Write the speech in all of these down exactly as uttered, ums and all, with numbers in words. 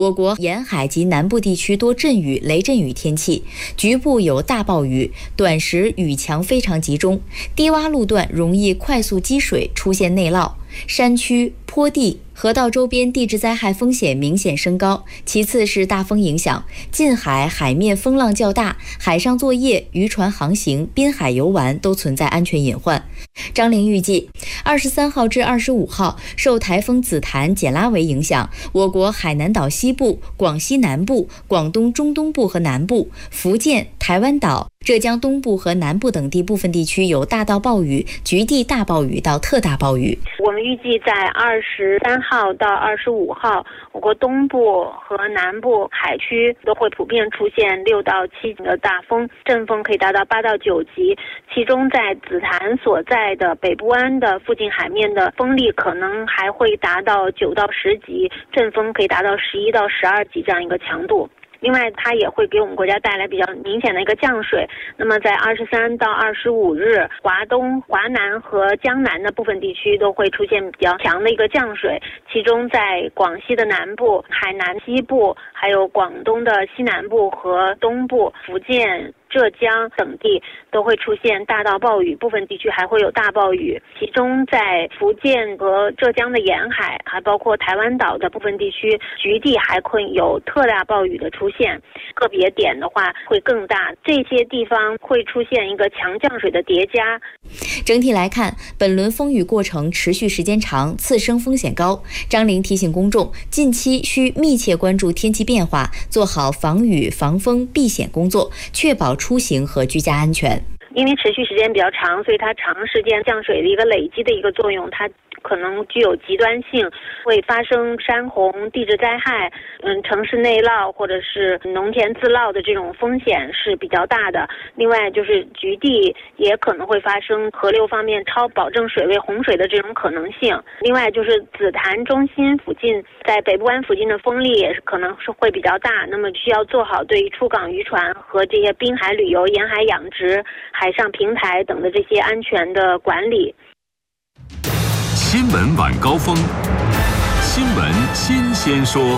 我国沿海及南部地区多阵雨、雷阵雨天气，局部有大暴雨，短时雨强非常集中，低洼路段容易快速积水，出现内涝，山区、坡地、河道周边地质灾害风险明显升高。其次是大风影响，近海海面风浪较大，海上作业、渔船航行、滨海游玩都存在安全隐患。张玲预计，二十三号至二十五号，受台风紫檀、简拉维影响，我国海南岛西部、广西南部、广东中东部和南部、福建、台湾岛、浙江东部和南部等地部分地区有大到暴雨、局地大暴雨到特大暴雨。 我们预计在二十三号到二十五号，我国东部和南部海区都会普遍出现六到七级的大风，阵风可以达到八到九级。其中在紫檀所在的北部湾的附近海面的风力可能还会达到九到十级，阵风可以达到十一到十二级这样一个强度。另外，它也会给我们国家带来比较明显的一个降水。那么，在二十三到二十五日，华东、华南和江南的部分地区都会出现比较强的一个降水。其中，在广西的南部、海南西部，还有广东的西南部和东部、福建、浙江等地都会出现大到暴雨，部分地区还会有大暴雨。其中，在福建和浙江的沿海，还包括台湾岛的部分地区，局地还会有特大暴雨的出现，个别点的话会更大。这些地方会出现一个强降水的叠加。 整体来看，本轮风雨过程持续时间长，次生风险高。张玲提醒公众，近期需密切关注天气变化，做好防雨、防风、避险工作，确保出行和居家安全。 因为持续时间比较长，所以它长时间降水的一个累积的一个作用，它可能具有极端性，会发生山洪、地质灾害，嗯，城市内涝或者是农田自涝的这种风险是比较大的。另外就是局地也可能会发生河流方面超保证水位洪水的这种可能性。另外就是紫檀中心附近，在北部湾附近的风力也是可能是会比较大，那么需要做好对于出港渔船和这些滨海旅游、沿海养殖、海上平台等的这些安全的管理。 新闻晚高峰，新闻新鲜说。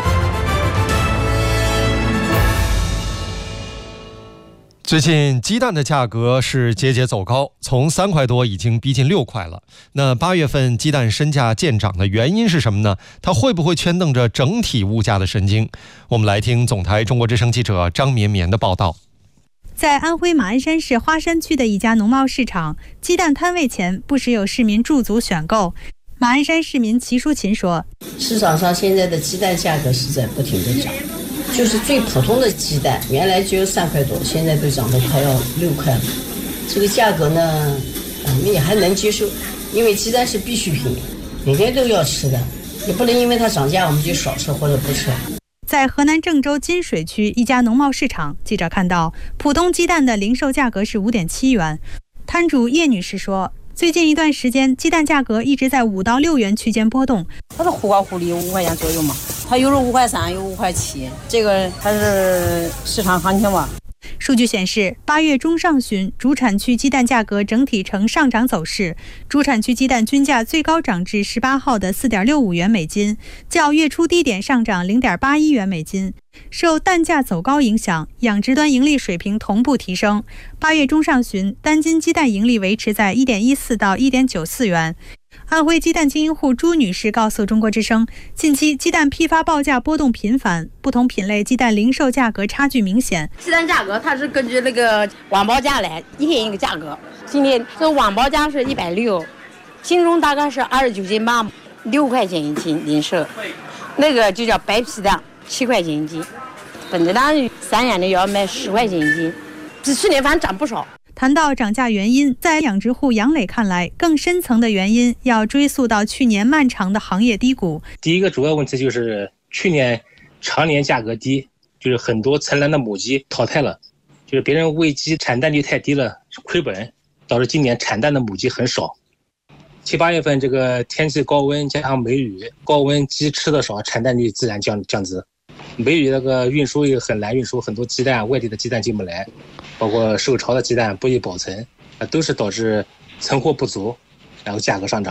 最近鸡蛋的价格是节节走高，从三块多已经逼近六块了。那八月份鸡蛋身价见涨的原因是什么呢？它会不会牵动着整体物价的神经？我们来听总台中国之声记者张绵绵的报道。 在安徽马鞍山市花山区的一家农贸市场，鸡蛋摊位前不时有市民驻足选购。马鞍山市民齐淑琴说， 市场上现在的鸡蛋价格是在不停的涨，就是最普通的鸡蛋原来只有三块多，现在都涨得快要六块了。这个价格呢，我们也还能接受，因为鸡蛋是必需品，每天都要吃的，也不能因为它涨价我们就少吃或者不吃。 在河南郑州金水区一家农贸市场，记者看到普通鸡蛋的零售价格是 五点七元。摊主叶女士说，最近一段时间鸡蛋价格一直在五到六元区间波动， 它是忽高忽低，五块钱左右嘛，它有时候五块三，有五块七，这个它是市场行情吧。 数据显示，八月中上旬主产区鸡蛋价格整体呈上涨走势，主产区鸡蛋均价最高涨至十八号的 四点六五元每斤，较月初低点上涨 零点八一元每斤。受蛋价走高影响，养殖端盈利水平同步提升。八月中上旬，单斤鸡蛋盈利维持在 一点一四到一点九四元。安徽鸡蛋经营户朱女士告诉中国之声，近期鸡蛋批发报价波动频繁，不同品类鸡蛋零售价格差距明显。 鸡蛋价格它是根据那个网报价来一天一个价格，今天这网报价是一百六，斤重大概是二十九斤八，六块钱一斤零售。那个就叫白皮蛋，七块钱一斤。本子蛋三元的要卖十块钱一斤，比去年反正涨不少。 谈到涨价原因，在养殖户杨磊看来，更深层的原因要追溯到去年漫长的行业低谷。 第一个主要问题就是去年常年价格低，就是很多存栏的母鸡淘汰了，就是别人喂鸡产蛋率太低了，亏本，导致今年产蛋的母鸡很少。七八月份这个天气高温加上梅雨，高温鸡吃的少，产蛋率自然降降低。梅雨那个运输也很难运输，很多鸡蛋外地的鸡蛋进不来，包括受潮的鸡蛋不易保存，都是导致存货不足，然后价格上涨。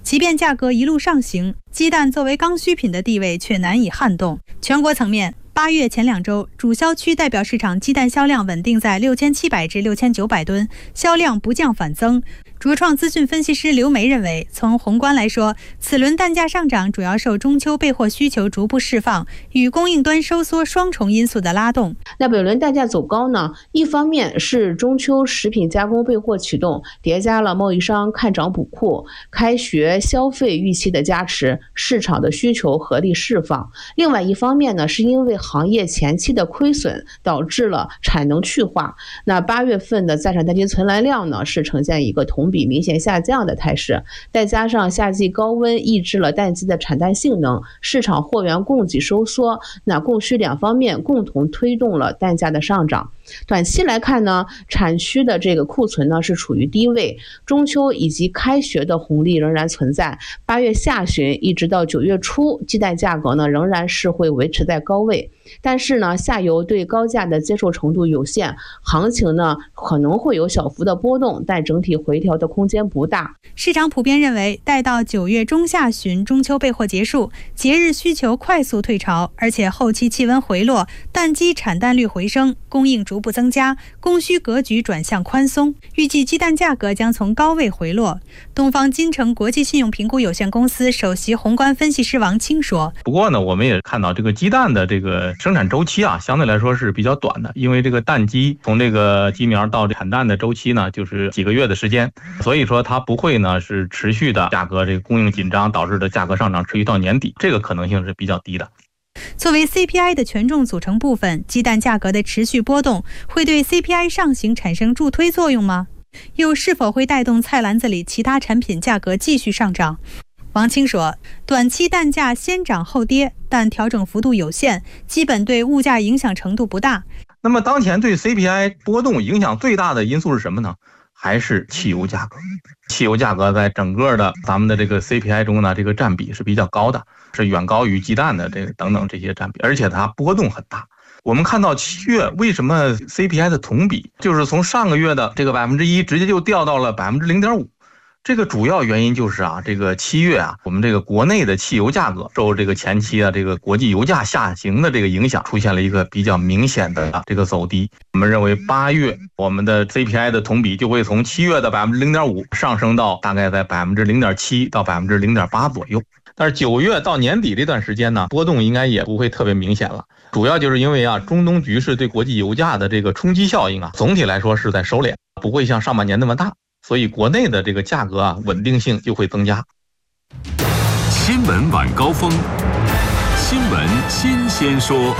即便价格一路上行，鸡蛋作为刚需品的地位却难以撼动。全国层面，八月前两周，主销区代表市场鸡蛋销量稳定在六千七百至六千九百吨，销量不降反增。卓创资讯分析师刘梅认为，从宏观来说，此轮蛋价上涨主要受中秋备货需求逐步释放与供应端收缩双重因素的拉动。 那本轮蛋价走高呢，一方面是中秋食品加工备货启动，叠加了贸易商看涨补库、开学消费预期的加持，市场的需求合力释放；另外一方面呢，是因为行业前期的亏损导致了产能去化。那八月份的在产蛋鸡存栏量呢，是呈现一个同比明显下降的态势，再加上夏季高温抑制了蛋鸡的产蛋性能，市场货源供给收缩，那供需两方面共同推动了蛋价的上涨。短期来看呢，产区的这个库存呢是处于低位，中秋以及开学的红利仍然存在。八月下旬一直到九月初，鸡蛋价格呢仍然是会维持在高位，但是呢，下游对高价的接受程度有限，行情呢可能会有小幅的波动，但整体回调的空间不大。 市场普遍认为，待到九月中下旬中秋备货结束，节日需求快速退潮，而且后期气温回落，蛋鸡产蛋率回升，供应逐步增加，供需格局转向宽松，预计鸡蛋价格将从高位回落。东方金城国际信用评估有限公司首席宏观分析师王清说： 不过呢，我们也看到这个鸡蛋的这个生产周期啊，相对来说是比较短的，因为这个蛋鸡从这个鸡苗到产蛋的周期呢，就是几个月的时间，所以说它不会呢是持续的价格这个供应紧张导致的价格上涨持续到年底，这个可能性是比较低的。 作为 C P I 的权重组成部分，鸡蛋价格的持续波动会对 C P I 上行产生助推作用吗？又是否会带动菜篮子里其他产品价格继续上涨？王清说，短期蛋价先涨后跌，但调整幅度有限，基本对物价影响程度不大。 那么当前对 C P I 波动影响最大的因素是什么呢？还是汽油价格。汽油价格在整个的咱们的这个 C P I 中呢，这个占比是比较高的，是远高于鸡蛋的这个等等这些占比，而且它波动很大。我们看到七月为什么 C P I 的同比就是从上个月的这个百分之一直接就掉到了百分之零点五，这个主要原因就是啊，这个七月啊，我们这个国内的汽油价格受这个前期啊这个国际油价下行的这个影响，出现了一个比较明显的这个走低。我们认为八月我们的 C P I 的同比就会从七月的百分之零点五上升到大概在百分之零点七到百分之零点八左右。但是九月到年底这段时间呢，波动应该也不会特别明显了。主要就是因为啊，中东局势对国际油价的这个冲击效应啊，总体来说是在收敛，不会像上半年那么大。所以国内的这个价格啊，稳定性就会增加。 新闻晚高峰，新闻新鲜说。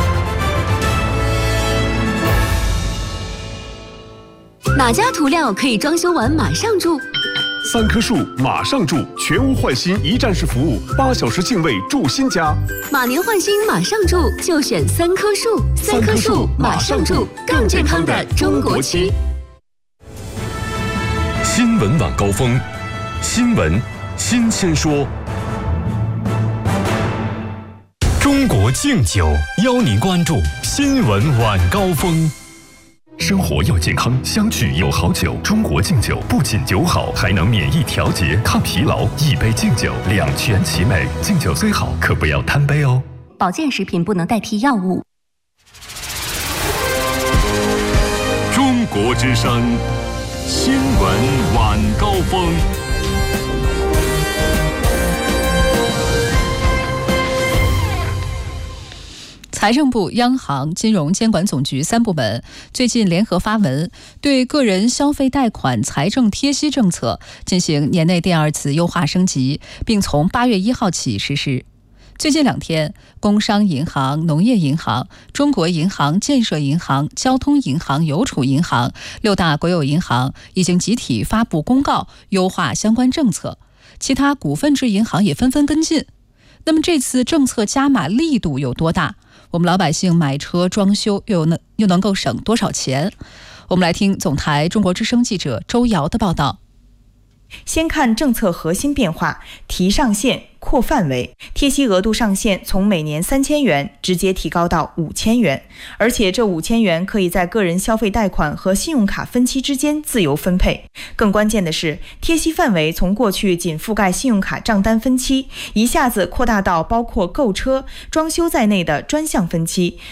哪家涂料可以装修完马上住？ 三棵树马上住，全屋换新一站式服务，八小时净位住新家。 马年换新马上住，就选三棵树。三棵树马上住，更健康的中国区。 新闻晚高峰，新闻新鲜说。中国敬酒邀您关注新闻晚高峰。生活要健康，相聚有好酒。中国敬酒不仅酒好，还能免疫调节、抗疲劳。一杯敬酒，两全其美。敬酒虽好，可不要贪杯哦。 保健食品不能代替药物。 中国之声，新闻晚高峰。 财政部、央行、金融监管总局三部门最近联合发文，对个人消费贷款财政贴息政策进行年内第二次优化升级，并从八月一号起实施。最近两天，工商银行、农业银行、中国银行、建设银行、交通银行、邮储银行六大国有银行已经集体发布公告，优化相关政策，其他股份制银行也纷纷跟进。那么这次政策加码力度有多大？我们老百姓买车装修又能又能够省多少钱？我们来听总台中国之声记者周瑶的报道。 先看政策核心变化，提上限扩范围，贴息额度上限从每年三千元直接提高到五千元，而且这五千元可以在个人消费贷款和信用卡分期之间自由分配。更关键的是，贴息范围从过去仅覆盖信用卡账单分期，一下子扩大到包括购车、装修在内的专项分期，